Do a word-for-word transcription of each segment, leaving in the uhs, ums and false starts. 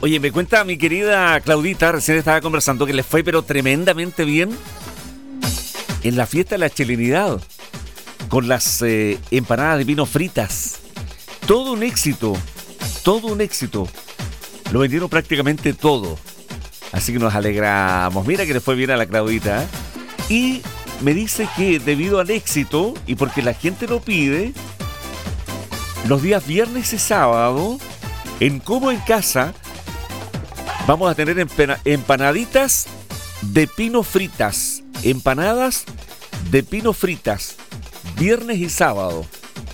Oye, me cuenta mi querida Claudita, recién estaba conversando que le fue pero tremendamente bien en la fiesta de la chilenidad con las eh, empanadas de pino fritas. Todo un éxito, todo un éxito. Lo vendieron prácticamente todo. Así que nos alegramos. Mira que le fue bien a la Claudita, ¿eh? Y me dice que debido al éxito y porque la gente lo pide, los días viernes y sábado, en Como en Casa, vamos a tener empena- empanaditas de pino fritas. Empanadas de pino fritas. Viernes y sábado.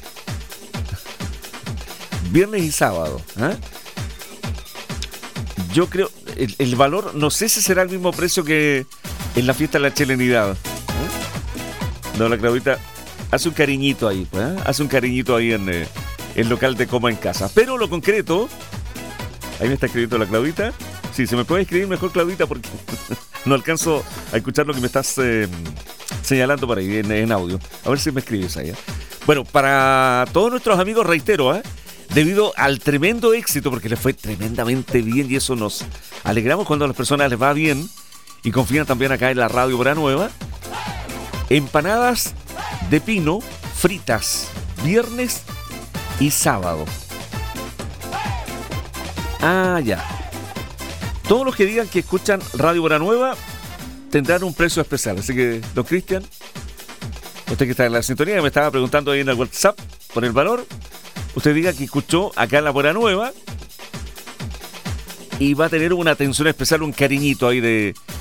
Viernes y sábado. ¿eh? Yo creo, el, el valor, no sé si será el mismo precio que en la fiesta de la chilenidad. ¿eh? No, la Claudita hace un cariñito ahí, ¿eh? hace un cariñito ahí en eh, el local de Como en Casa. Pero lo concreto, ahí me está escribiendo la Claudita. Sí, se me puede escribir mejor, Claudita, porque no alcanzo a escuchar lo que me estás eh, señalando por ahí en, en audio. A ver si me escribes ahí. ¿eh? Bueno, para todos nuestros amigos, reitero, ¿eh? debido al tremendo éxito, porque les fue tremendamente bien y eso nos alegramos cuando a las personas les va bien y confían también acá en la Radio Hora Nueva. Empanadas de pino fritas, viernes y sábado. Ah, ya. Todos los que digan que escuchan Radio Hora Nueva tendrán un precio especial. Así que, don Cristian, usted que está en la sintonía, me estaba preguntando ahí en el WhatsApp por el valor. Usted diga que escuchó acá en la Hora Nueva y va a tener una atención especial, un cariñito ahí de,